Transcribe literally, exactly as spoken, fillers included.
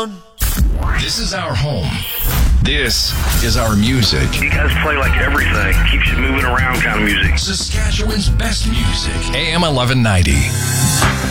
down. This is our home. This is our music. You guys play like everything. Keeps you moving around kind of music. Saskatchewan's best music. A M eleven ninety.